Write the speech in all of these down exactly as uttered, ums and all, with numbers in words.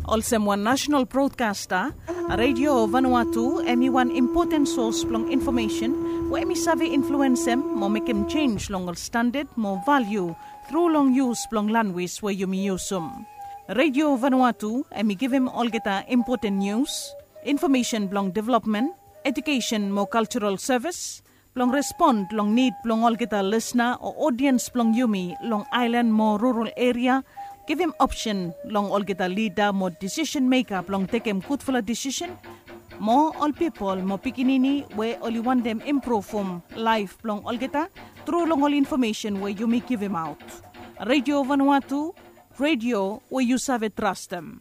Also one national broadcaster, Radio Vanuatu, emi one important source plong information, where emi sabi influence em, mo make em change long standard, more value, through long use plong language where you mi use um. Radio Vanuatu, emi give em all geta important news, information plong development, education mo cultural service, plong respond long need plong all geta listener or audience plong yumi long island mo rural area. Give him option long all get a leader more decision maker long take him good for a decision. More all people more pikinini where only want them improve from life long all get a through long all information where you may give him out. Radio Vanuatu, radio where you serve trust them.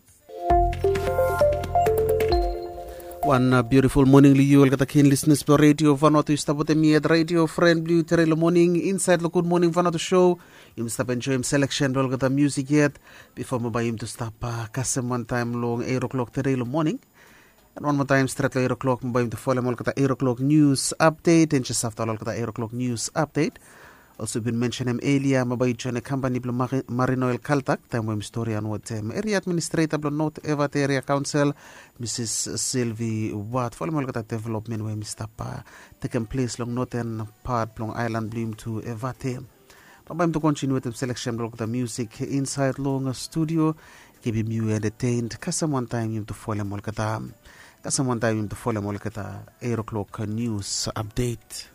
One uh, beautiful morning you all get a keen listeners for Radio Vanuatu Stabote me at Radio Friend Blue Terrell morning inside the Good Morning Vanuatu show. You stop enjoy him selection we'll get the music yet before we buy him to stop uh custom one time long eight o'clock Terrell morning. And one more time straight eight o'clock we buy him to follow him get the eight o'clock news update and just after all get the eight o'clock news update. Also been mentioned him earlier, mabay join a company blo Marinoel Kaltak, time we story on what um, area administrator blo North Evat Area Council, Missus Sylvie Watt, follow me at development where Mister Pa taking place long northern part long island bloom to Evate. Mabay to continue with the selection block the music inside long studio, keep him you entertained, cause one time him to follow Molkata, cause one time him to follow Molkata eight o'clock news update.